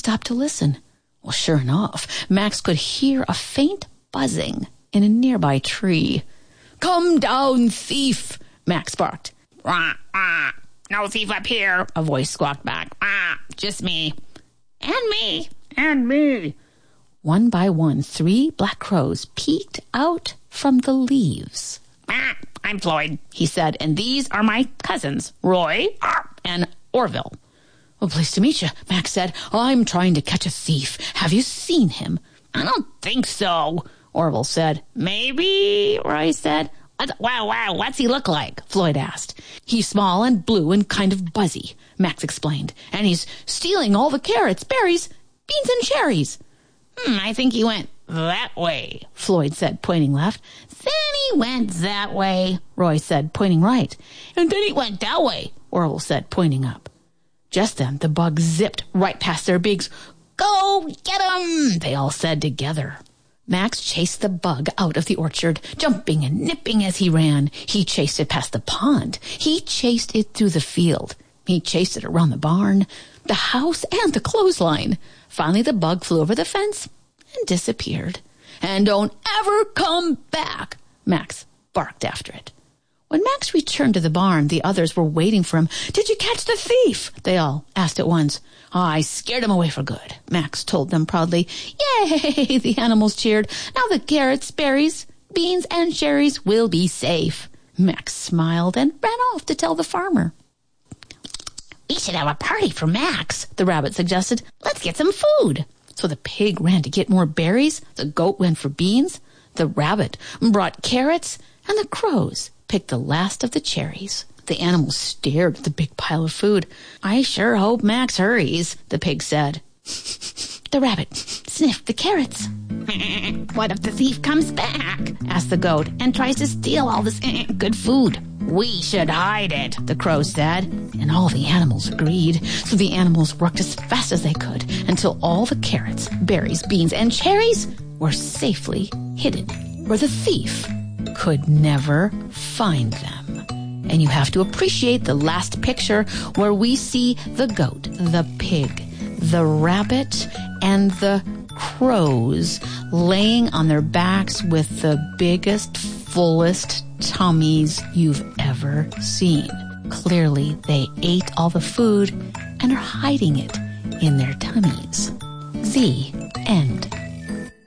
stopped to listen. Well, sure enough, Max could hear a faint buzzing in a nearby tree. "Come down, thief!" Max barked. "Wah, wah. No thief up here," a voice squawked back. "Wah, just me. And me. And me." One by one, 3 black crows peeked out from the leaves. "I'm Floyd," he said, "and these are my cousins, Roy and Orville." "Well, pleased to meet you," Max said. "I'm trying to catch a thief. Have you seen him?" "I don't think so," Orville said. "Maybe," Roy said. Wow, what's he look like?" Floyd asked. "He's small and blue and kind of buzzy," Max explained. "And he's stealing all the carrots, berries, beans, and cherries." "I think he went that way," Floyd said, pointing left. "Then he went that way," Roy said, pointing right. "And then he went that way," Orville said, pointing up. Just then, the bug zipped right past their beaks. "Go get him," they all said together. Max chased the bug out of the orchard, jumping and nipping as he ran. He chased it past the pond. He chased it through the field. He chased it around the barn, the house, and the clothesline. Finally, the bug flew over the fence and disappeared. "And don't ever come back," Max barked after it. When Max returned to the barn, the others were waiting for him. "Did you catch the thief?" they all asked at once. "I scared him away for good," Max told them proudly. "Yay!" the animals cheered. "Now the carrots, berries, beans, and cherries will be safe." Max smiled and ran off to tell the farmer. "We should have a party for Max," the rabbit suggested. "Let's get some food." So the pig ran to get more berries, the goat went for beans, the rabbit brought carrots, and the crows picked the last of the cherries. The animals stared at the big pile of food. "I sure hope Max hurries," the pig said. The rabbit sniffed the carrots. "What if the thief comes back?" asked the goat, "and tries to steal all this good food?" "We should hide it," the crow said. And all the animals agreed. So the animals worked as fast as they could until all the carrots, berries, beans, and cherries were safely hidden, where the thief could never find them. And you have to appreciate the last picture where we see the goat, the pig, the rabbit, and the crows laying on their backs with the biggest, fullest tummies you've ever seen. Clearly, they ate all the food and are hiding it in their tummies. The end.